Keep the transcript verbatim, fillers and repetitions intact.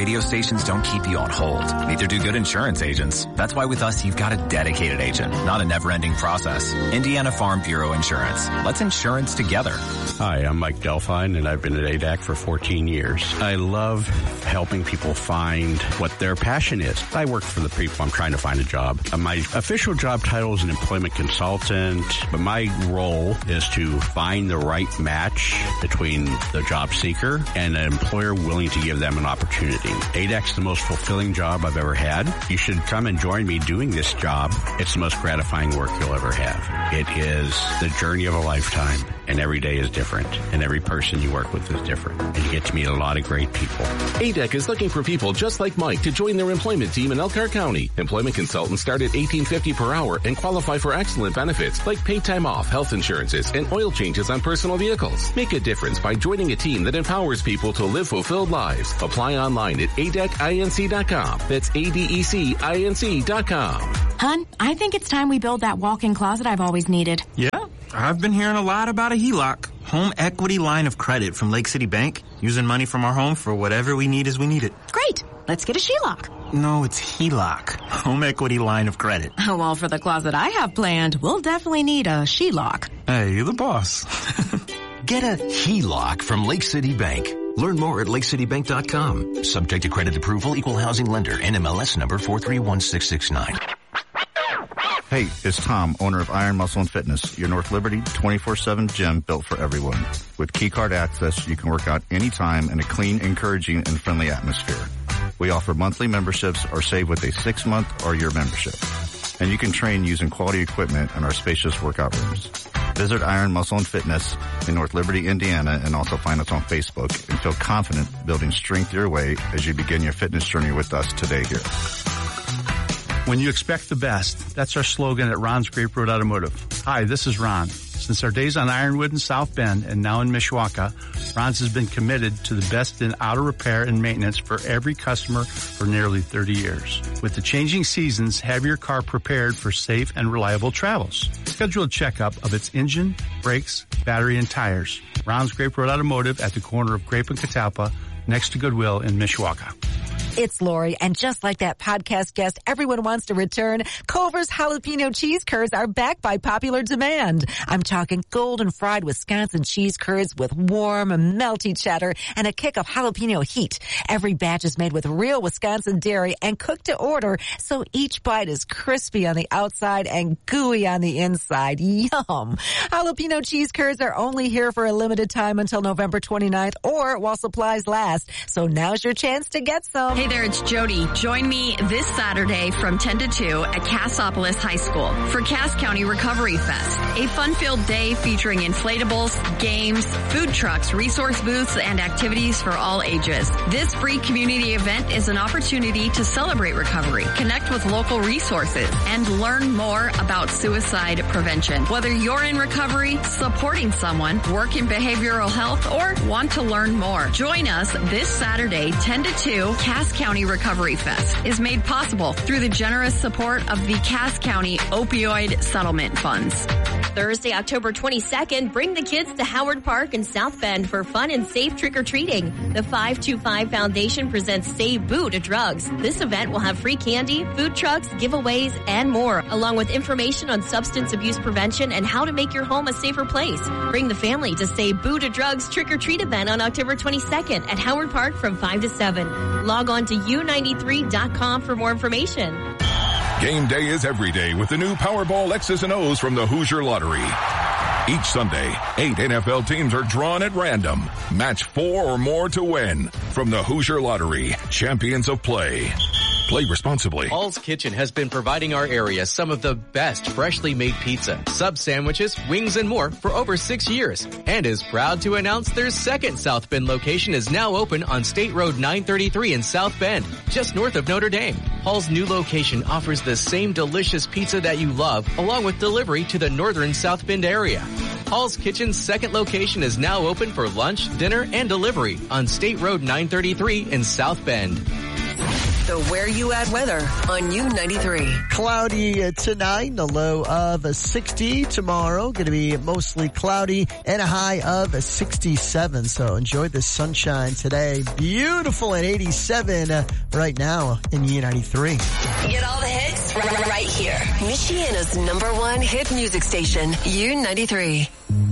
radio stations don't keep you on hold. Neither do good insurance agents. That's why with us, you've got a dedicated agent, not a never-ending process. Indiana Farm Bureau Insurance. Let's insurance together. Hi, I'm Mike Delphine, and I've been at A D A C for fourteen years. I love helping people find what their passion is. I work for the people I'm trying to find a job. Uh, my official job title is an employment consultant, but my role is to find the right match between the job seeker and an employer willing to give them an opportunity. A D A C is the most fulfilling job I've ever had. You should come and join me doing this job. It's the most gratifying work you'll ever have. It is the journey of a lifetime, and every day is different, and every person you work with is different, and you get to meet a lot of great people. A D A C is looking for people just like Mike to join their employment team in Elkhart County. Employment consultants start at eighteen fifty per hour and qualify for excellent benefits like paid time off, health insurances, and oil changes on personal vehicles. Make a difference by joining a team that empowers people to live fulfilled lives. Apply online at A D E C inc dot com. That's A D E C I N C dot com. Hun, I think it's time we build that walk-in closet I've always needed. Yeah, I've been hearing a lot about a H E L O C, home equity line of credit from Lake City Bank, using money from our home for whatever we need as we need it. Great. Let's get a H E L O C. No, it's H E L O C, home equity line of credit. Oh, well, for the closet I have planned, we'll definitely need a H E L O C. Hey, you're the boss. Get a H E L O C from Lake City Bank. Learn more at lake city bank dot com. Subject to credit approval, equal housing lender, N M L S number four three one six six nine. Hey, it's Tom, owner of Iron Muscle and Fitness, your North Liberty twenty-four seven gym built for everyone. With keycard access, you can work out anytime in a clean, encouraging, and friendly atmosphere. We offer monthly memberships or save with a six-month or year membership. And you can train using quality equipment in our spacious workout rooms. Visit Iron Muscle and Fitness in North Liberty, Indiana, and also find us on Facebook and feel confident building strength your way as you begin your fitness journey with us today here. When you expect the best, that's our slogan at Ron's Grape Road Automotive. Hi, this is Ron. Since our days on Ironwood and South Bend and now in Mishawaka, Ron's has been committed to the best in auto repair and maintenance for every customer for nearly thirty years. With the changing seasons, have your car prepared for safe and reliable travels. Schedule a checkup of its engine, brakes, battery, and tires. Ron's Grape Road Automotive at the corner of Grape and Catalpa, next to Goodwill in Mishawaka. It's Lori, and just like that podcast guest everyone wants to return, Culver's jalapeno cheese curds are back by popular demand. I'm talking golden fried Wisconsin cheese curds with warm, melty cheddar and a kick of jalapeno heat. Every batch is made with real Wisconsin dairy and cooked to order, so each bite is crispy on the outside and gooey on the inside. Yum! Jalapeno cheese curds are only here for a limited time until November twenty-ninth or while supplies last, so now's your chance to get some. Hey there, it's Jody. Join me this Saturday from ten to two at Cassopolis High School for Cass County Recovery Fest, a fun-filled day featuring inflatables, games, food trucks, resource booths, and activities for all ages. This free community event is an opportunity to celebrate recovery, connect with local resources, and learn more about suicide prevention. Whether you're in recovery, supporting someone, work in behavioral health, or want to learn more, join us this Saturday, ten to two, Cass County Recovery Fest is made possible through the generous support of the Cass County Opioid Settlement Funds. Thursday, October twenty-second, bring the kids to Howard Park in South Bend for fun and safe trick-or-treating. The five two five Foundation presents Say Boo to Drugs. This event will have free candy, food trucks, giveaways, and more, along with information on substance abuse prevention and how to make your home a safer place. Bring the family to Say Boo to Drugs trick-or-treat event on October twenty-second at Howard Park from five to seven. Log on to U ninety-three dot com for more information. Game day is every day with the new Powerball X's and O's from the Hoosier Lottery. Each Sunday, eight N F L teams are drawn at random. Match four or more to win. From the Hoosier Lottery, champions of play. Play responsibly. Paul's Kitchen has been providing our area some of the best freshly made pizza, sub sandwiches, wings, and more for over six years. And is proud to announce their second South Bend location is now open on State Road nine thirty-three in South Bend, just north of Notre Dame. Paul's new location offers the same delicious pizza that you love, along with delivery to the northern South Bend area. Paul's Kitchen's second location is now open for lunch, dinner, and delivery on State Road nine thirty-three in South Bend. The Where You At weather on U ninety-three. Cloudy tonight, a low of sixty. Tomorrow, going to be mostly cloudy and a high of sixty-seven. So enjoy the sunshine today. Beautiful at eighty-seven right now in U ninety-three. Get all the hits right here. Michiana's number one hit music station, U ninety-three.